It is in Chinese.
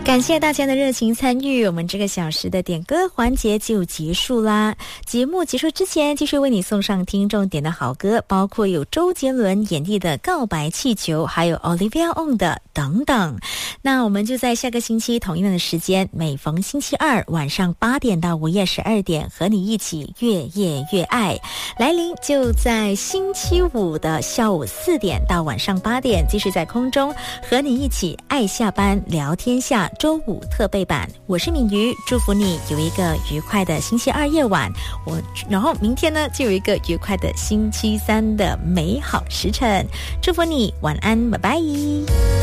感谢大家的热情参与，我们这个小时的点歌环节就结束啦。节目结束之前，继续为你送上听众点的好歌，包括有周杰伦演绎的《告白气球》，还有 Olivia On 的《等等》。那我们就在下个星期同样的时间，每逢星期二晚上8点到午夜12点，和你一起越夜越爱。来临就在星期五的下午4点到晚上8点，继续在空中和你一起爱下班聊天下周五特备版。我是敏瑜，祝福你有一个愉快的星期二夜晚，然后明天呢就有一个愉快的星期三的美好时辰。祝福你晚安，拜拜。